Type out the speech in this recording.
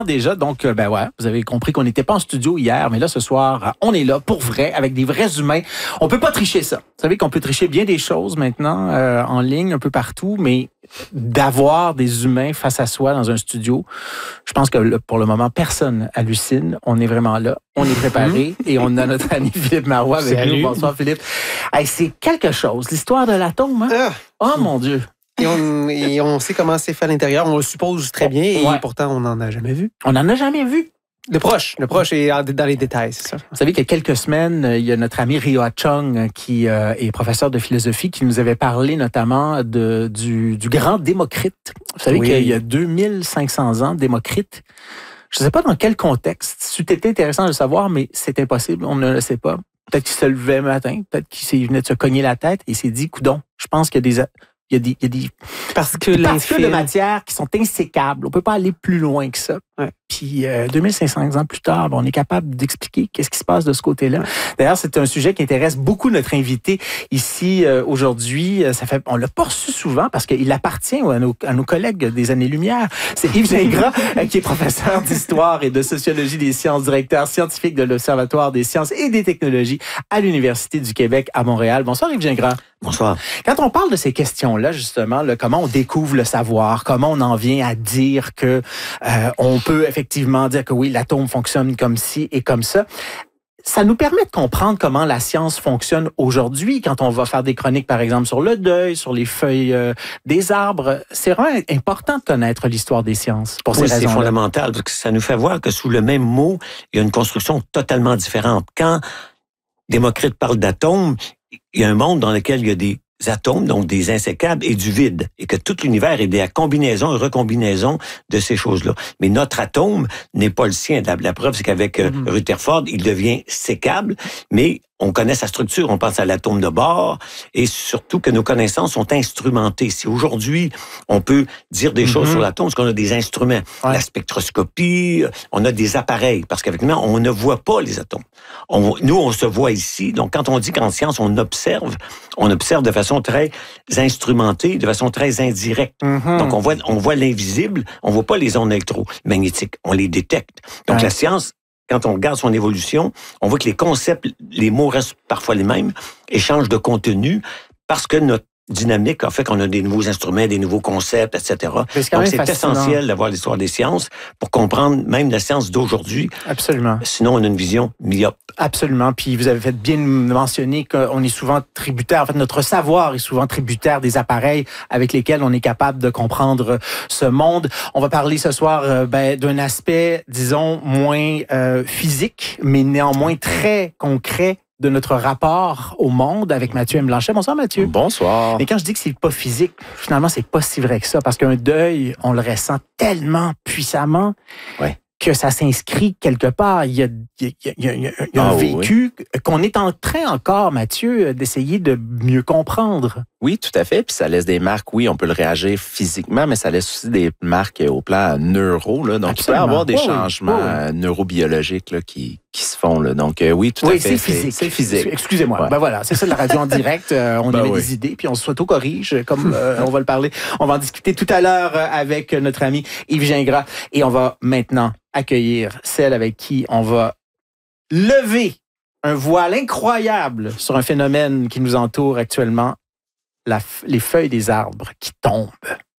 Déjà, donc, ben ouais, vous avez compris qu'on n'était pas en studio hier, mais là, ce soir, on est là pour vrai, avec des vrais humains. On peut pas tricher ça. Vous savez qu'on peut tricher bien des choses maintenant, en ligne, un peu partout, mais d'avoir des humains face à soi dans un studio, je pense que pour le moment, personne hallucine. On est vraiment là, on est préparé et on a notre ami Philippe Marois avec nous. Bonsoir, Philippe. Hey, c'est quelque chose, l'histoire de l'atome, hein? Oh mon Dieu! Et on sait comment c'est fait à l'intérieur. On le suppose très bien et pourtant, on n'en a jamais vu. On n'en a jamais vu. Le proche est dans les détails, c'est ça. Vous savez qu'il y a quelques semaines, il y a notre ami Ryo Chung, qui est professeur de philosophie, qui nous avait parlé notamment du grand Démocrite. Vous savez qu'il y a 2500 ans, Démocrite. Je ne sais pas dans quel contexte. C'était intéressant de le savoir, mais c'est impossible. On ne le sait pas. Peut-être qu'il se levait le matin, peut-être qu'il venait de se cogner la tête et il s'est dit, coudon, je pense qu'il y a des particules de matière qui sont insécables. On peut pas aller plus loin que ça. Ouais. Puis 2500 ans plus tard, on est capable d'expliquer qu'est-ce qui se passe de ce côté-là. Ouais. D'ailleurs, c'est un sujet qui intéresse beaucoup notre invité ici aujourd'hui. On l'a pas reçu souvent parce qu'il appartient à nos collègues des années-lumière. C'est Yves Gingras qui est professeur d'histoire et de sociologie des sciences, directeur scientifique de l'Observatoire des sciences et des technologies à l'Université du Québec à Montréal. Bonsoir Yves Gingras. Bonsoir. Quand on parle de ces questions-là, justement, comment on découvre le savoir, comment on en vient à dire que on peut effectivement dire que oui, l'atome fonctionne comme ci et comme ça, ça nous permet de comprendre comment la science fonctionne aujourd'hui quand on va faire des chroniques, par exemple, sur le deuil, sur les feuilles des arbres. C'est vraiment important de connaître l'histoire des sciences pour ces raisons-là. C'est fondamental parce que ça nous fait voir que sous le même mot, il y a une construction totalement différente. Quand Démocrite parle d'atomes, il y a un monde dans lequel il y a des atomes, donc des insécables, et du vide. Et que tout l'univers est des combinaisons et recombinaisons de ces choses-là. Mais notre atome n'est pas le sien. La preuve, c'est qu'avec Rutherford, il devient sécable, mais on connaît sa structure, on pense à l'atome de Bohr, et surtout que nos connaissances sont instrumentées. Si aujourd'hui, on peut dire des choses sur l'atome, parce qu'on a des instruments, la spectroscopie, on a des appareils, parce qu'avec nous, on ne voit pas les atomes. Nous, on se voit ici, donc quand on dit qu'en science, on observe de façon très instrumentée, de façon très indirecte. Donc, on voit l'invisible, on voit pas les ondes électromagnétiques, on les détecte. Donc, la science, quand on regarde son évolution, on voit que les concepts, les mots restent parfois les mêmes, échangent de contenu, parce que notre dynamique a fait qu'on a des nouveaux instruments, des nouveaux concepts, etc. Donc, c'est essentiel d'avoir l'histoire des sciences pour comprendre même la science d'aujourd'hui. Absolument. Sinon, on a une vision myope. Absolument. Puis vous avez fait bien mentionner qu'on est souvent tributaire, en fait, notre savoir est souvent tributaire des appareils avec lesquels on est capable de comprendre ce monde. On va parler ce soir d'un aspect, disons, moins physique, mais néanmoins très concret de notre rapport au monde avec Mathieu M. Blanchet. Bonsoir, Mathieu. Bonsoir. Et quand je dis que c'est pas physique, finalement, c'est pas si vrai que ça, parce qu'un deuil, on le ressent tellement puissamment que ça s'inscrit quelque part. Il y a un vécu qu'on est en train encore, Mathieu, d'essayer de mieux comprendre. Oui, tout à fait. Puis ça laisse des marques, oui, on peut le réagir physiquement, mais ça laisse aussi des marques au plan neuro. Là. Donc, il peut y avoir des changements neurobiologiques là, qui se font. Là. Donc, oui, tout à fait. C'est physique. Excusez-moi. Ben voilà, c'est ça la radio en direct. On émet des idées, puis on s'auto-corrige, comme on va le parler. On va en discuter tout à l'heure avec notre ami Yves Gingras. Et on va maintenant accueillir celle avec qui on va lever un voile incroyable sur un phénomène qui nous entoure actuellement, les feuilles des arbres qui tombent.